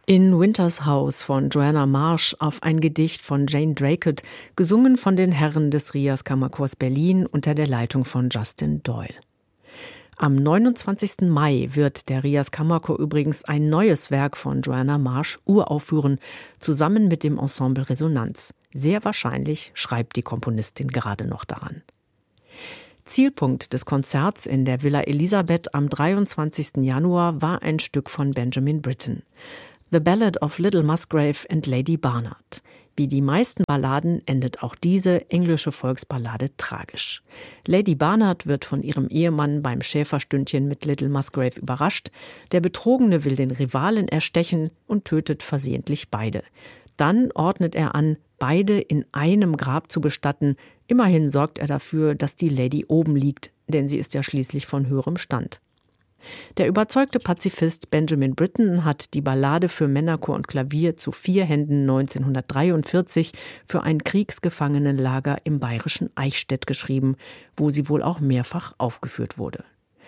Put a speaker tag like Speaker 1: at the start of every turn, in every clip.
Speaker 1: In Winters House von Joanna Marsh auf ein Gedicht von Jane Draycott, gesungen von den Herren des Rias Kammerchors Berlin unter der Leitung von Justin Doyle. Am 29. Mai wird der Rias Kammerchor übrigens ein neues Werk von Joanna Marsh uraufführen, zusammen mit dem Ensemble Resonanz. Sehr wahrscheinlich schreibt die Komponistin gerade noch daran. Zielpunkt des Konzerts in der Villa Elisabeth am 23. Januar war ein Stück von Benjamin Britten. The Ballad of Little Musgrave and Lady Barnard. Wie die meisten Balladen endet auch diese englische Volksballade tragisch. Lady Barnard wird von ihrem Ehemann beim Schäferstündchen mit Little Musgrave überrascht. Der Betrogene will den Rivalen erstechen und tötet versehentlich beide. Dann ordnet er an, beide in einem Grab zu bestatten. Immerhin sorgt er dafür, dass die Lady oben liegt, denn sie ist ja schließlich von höherem Stand. Der überzeugte Pazifist Benjamin Britten hat die Ballade für Männerchor und Klavier zu 4 Händen 1943 für ein Kriegsgefangenenlager im bayerischen Eichstätt geschrieben, wo sie wohl auch mehrfach aufgeführt wurde.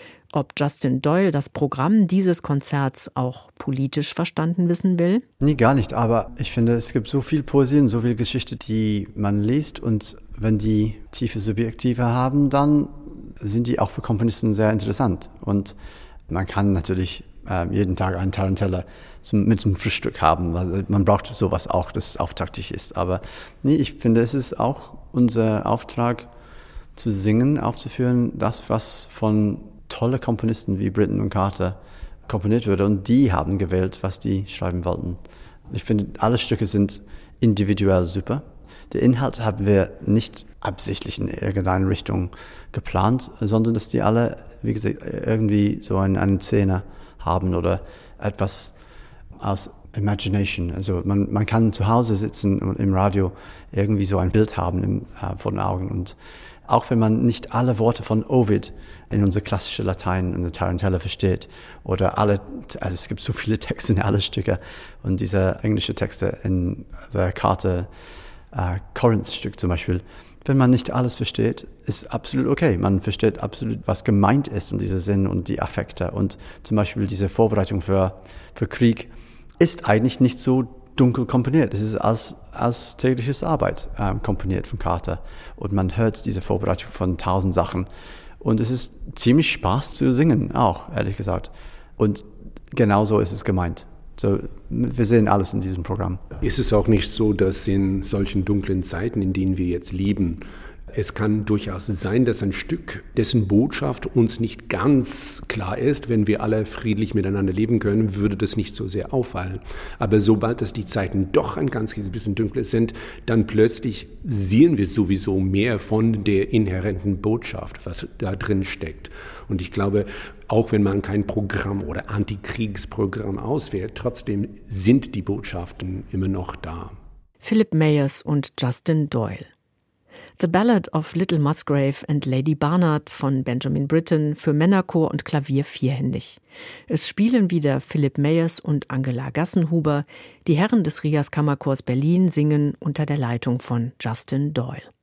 Speaker 1: Ob Justin Doyle das Programm dieses Konzerts auch politisch verstanden wissen will?
Speaker 2: Nee, gar nicht, aber ich finde, es gibt so viel Poesie und so viel Geschichte, die man liest, und wenn die tiefe Subjektive haben, dann sind die auch für Komponisten sehr interessant. Und man kann natürlich jeden Tag einen Tarantella mit zum Frühstück haben, weil man braucht sowas auch, das auftaktig ist. Aber nee, ich finde, es ist auch unser Auftrag zu singen, aufzuführen, das, was von tolle Komponisten wie Britten und Carter komponiert wurde, und die haben gewählt, was die schreiben wollten. Ich finde, alle Stücke sind individuell super. Der Inhalt haben wir nicht absichtlich in irgendeine Richtung geplant, sondern dass die alle, wie gesagt, irgendwie so eine Szene haben oder etwas aus Imagination. Also man kann zu Hause sitzen und im Radio irgendwie so ein Bild haben vor den Augen. Und auch wenn man nicht alle Worte von Ovid in unser klassische Latein in der Tarantella versteht oder also es gibt so viele Texte in alle Stücke, und diese englische Texte in der Carter Corinth-Stück zum Beispiel, wenn man nicht alles versteht, ist absolut okay. Man versteht absolut, was gemeint ist und dieser Sinn und die Affekte. Und zum Beispiel diese Vorbereitung für Krieg ist eigentlich nicht so dunkel komponiert. Es ist als tägliches Arbeit komponiert von Carter. Und man hört diese Vorbereitung von 1000 Sachen. Und es ist ziemlich Spaß zu singen, auch, ehrlich gesagt. Und genauso ist es gemeint. So, wir sehen alles in diesem Programm.
Speaker 3: Ist es auch nicht so, dass in solchen dunklen Zeiten, in denen wir jetzt leben, es kann durchaus sein, dass ein Stück, dessen Botschaft uns nicht ganz klar ist, wenn wir alle friedlich miteinander leben können, würde das nicht so sehr auffallen. Aber sobald dass die Zeiten doch ein ganz bisschen dunkler sind, dann plötzlich sehen wir sowieso mehr von der inhärenten Botschaft, was da drin steckt. Und ich glaube, auch wenn man kein Programm oder Antikriegsprogramm auswählt, trotzdem sind die Botschaften immer noch da.
Speaker 1: Philip Mayers und Justin Doyle. The Ballad of Little Musgrave and Lady Barnard von Benjamin Britten für Männerchor und Klavier vierhändig. Es spielen wieder Philip Mayers und Angela Gassenhuber. Die Herren des Rias Kammerchors Berlin singen unter der Leitung von Justin Doyle.